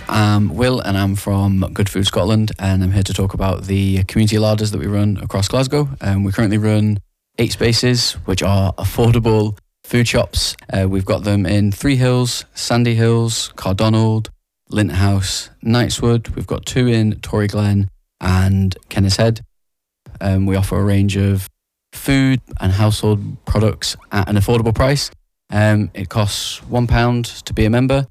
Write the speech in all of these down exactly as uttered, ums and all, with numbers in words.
I'm Will and I'm from Good Food Scotland, and I'm here to talk about the community larders that we run across Glasgow. Um, we currently run eight spaces, which are affordable food shops. Uh, we've got them in Three Hills, Sandy Hills, Cardonald, Lint House, Knightswood. We've got two in Tory Glen and Kennishead. Um, we offer a range of food and household products at an affordable price. Um, it costs one pound to be a member,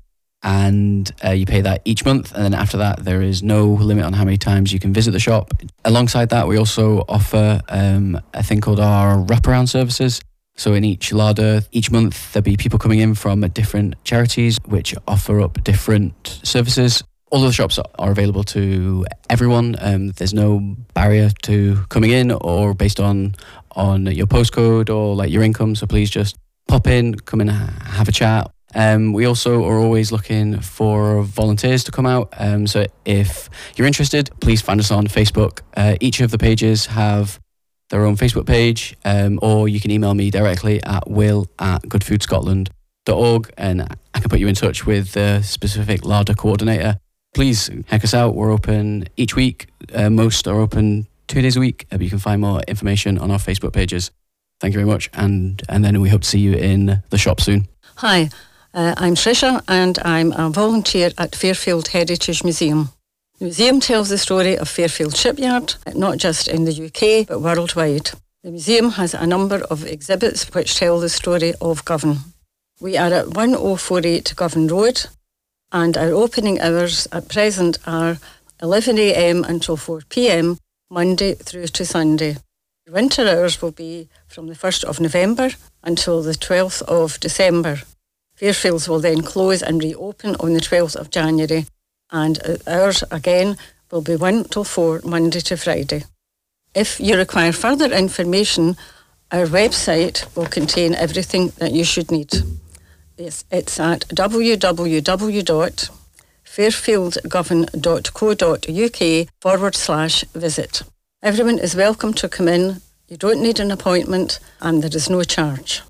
and uh, you pay that each month, and then after that there is no limit on how many times you can visit the shop. Alongside that, we also offer um, a thing called our wraparound services. So in each larder, each month there'll be people coming in from different charities which offer up different services. All of the shops are available to everyone. Um, there's no barrier to coming in or based on on your postcode or like your income, so please just pop in, come in, have a chat. Um, we also are always looking for volunteers to come out. Um, so if you're interested, please find us on Facebook. Uh, each of the pages have their own Facebook page, um, or you can email me directly at will at goodfoodscotland dot org, and I can put you in touch with the specific larder coordinator. Please check us out. We're open each week. Uh, most are open two days a week, but you can find more information on our Facebook pages. Thank you very much, and, and then we hope to see you in the shop soon. Hi, uh, I'm Trisha, and I'm a volunteer at Fairfield Heritage Museum. The museum tells the story of Fairfield Shipyard, not just in the U K, but worldwide. The museum has a number of exhibits which tell the story of Govan. We are at one oh four eight Govan Road, and our opening hours at present are eleven a m until four p m, Monday through to Sunday. The winter hours will be from the first of November until the twelfth of December. Fairfields will then close and reopen on the twelfth of January, and hours again will be one till four, Monday to Friday. If you require further information, our website will contain everything that you should need. It's, it's at w w w dot fairfieldgovan dot co dot u k forward slash visit. Everyone is welcome to come in. You don't need an appointment, and there is no charge.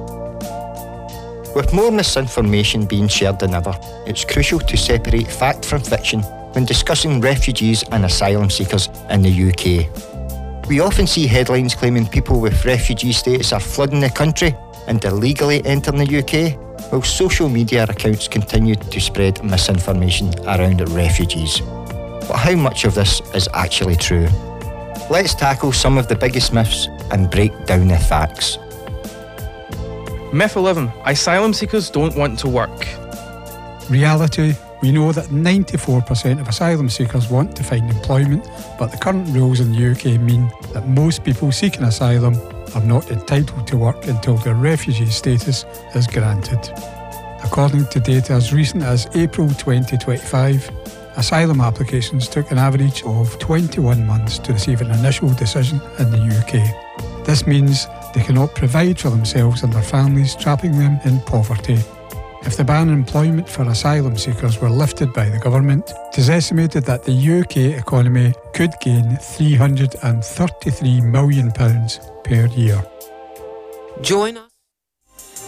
With more misinformation being shared than ever, it's crucial to separate fact from fiction when discussing refugees and asylum seekers in the U K. We often see headlines claiming people with refugee status are flooding the country and illegally entering the U K, while social media accounts continue to spread misinformation around refugees. But how much of this is actually true? Let's tackle some of the biggest myths and break down the facts. Myth eleven. Asylum seekers don't want to work. Reality. We know that ninety-four percent of asylum seekers want to find employment, but the current rules in the U K mean that most people seeking asylum are not entitled to work until their refugee status is granted. According to data as recent as April twenty twenty-five, asylum applications took an average of twenty-one months to receive an initial decision in the U K. This means they cannot provide for themselves and their families, trapping them in poverty. If the ban on employment for asylum seekers were lifted by the government, it is estimated that the U K economy could gain three hundred thirty-three million pounds per year. Join us.